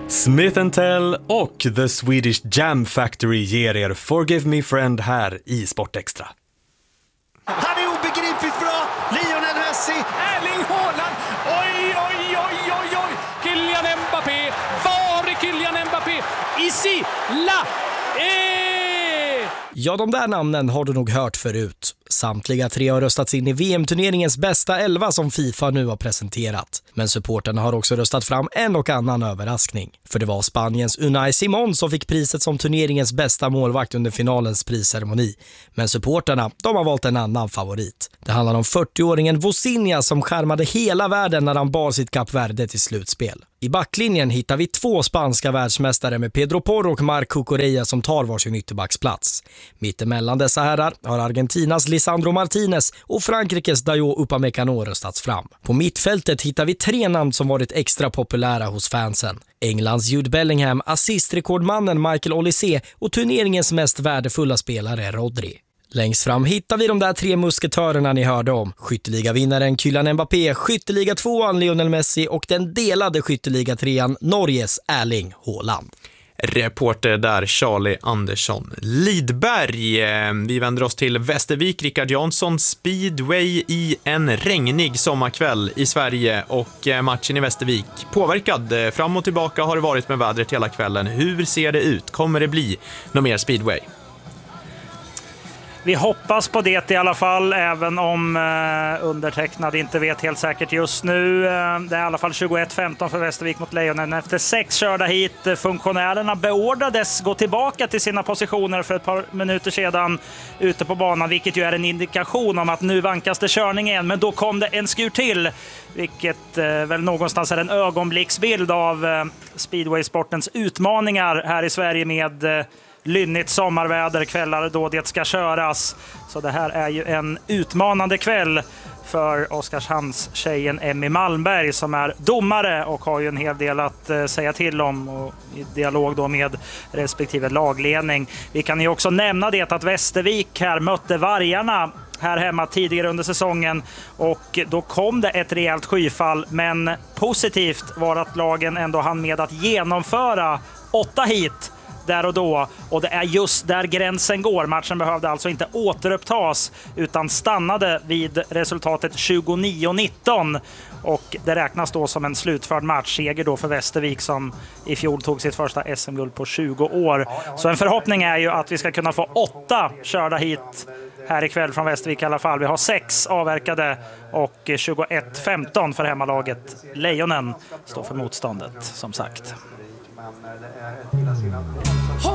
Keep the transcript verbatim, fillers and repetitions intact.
Smith and Tell och The Swedish Jam Factory ger er Forgive Me Friend här i Sportextra. Han är obegripligt bra. Lionel Messi. Erling Haaland. Oj, oj, oj, oj, oj. Kylian Mbappé. Var är Kylian Mbappé? Ici, la, eh. Ja, de där namnen har du nog hört förut. Samtliga tre har röstats in i V M-turneringens bästa elva som FIFA nu har presenterat. Men supporterna har också röstat fram en och annan överraskning. För det var Spaniens Unai Simón som fick priset som turneringens bästa målvakt under finalens prisceremoni. Men supporterna, de har valt en annan favorit. Det handlar om fyrtioåringen Vozinha som skärmade hela världen när han bar sitt Kap Verde till slutspel. I backlinjen hittar vi två spanska världsmästare med Pedro Porro och Marco Correa som tar varsin ytterbacksplats. Mittemellan dessa herrar har Argentinas Lisandro Martinez och Frankrikes Dayot Upamecano röstats fram. På mittfältet hittar vi tre namn som varit extra populära hos fansen. Englands Jude Bellingham, assistrekordmannen Michael Olise och turneringens mest värdefulla spelare Rodri. Längst fram hittar vi de där tre musketörerna ni hörde om. Skytteligavinnaren Kylian Mbappé, skytteliga tvåan Lionel Messi och den delade skytteliga trean Norges Erling Haaland. Reporter där Charlie Andersson Lidberg. Vi vänder oss till Västervik. Rickard Jansson Speedway i en regnig sommarkväll i Sverige och matchen i Västervik påverkad. Fram och tillbaka har det varit med vädret hela kvällen. Hur ser det ut? Kommer det bli någon mer speedway? Vi hoppas på det i alla fall, även om eh, undertecknad inte vet helt säkert just nu. Eh, det är i alla fall tjugoett femton för Västervik mot Lejonen. Efter sex körda hit, funktionärerna beordrades gå tillbaka till sina positioner för ett par minuter sedan ute på banan, vilket ju är en indikation om att nu vankas det körning igen. Men då kom det en skur till, vilket eh, väl någonstans är en ögonblicksbild av eh, speedwaysportens utmaningar här i Sverige med eh, lynnigt sommarväder, kvällar då det ska köras. Så det här är ju en utmanande kväll för Oskarshamns tjejen Emmy Malmberg som är domare och har ju en hel del att eh, säga till om och i dialog då med respektive lagledning. Vi kan ju också nämna det att Västervik här mötte Vargarna här hemma tidigare under säsongen och då kom det ett rejält skyfall, men positivt var att lagen ändå hann med att genomföra åtta hit där och då, och det är just där gränsen går. Matchen behövde alltså inte återupptas utan stannade vid resultatet tjugonio nitton och det räknas då som en slutförd match. Seger då för Västervik som i fjol tog sitt första S M-guld på tjugo år. Så en förhoppning är ju att vi ska kunna få åtta körda hit här ikväll från Västervik i alla fall. Vi har sex avverkade och tjugoett femton för hemmalaget. Lejonen står för motståndet som sagt.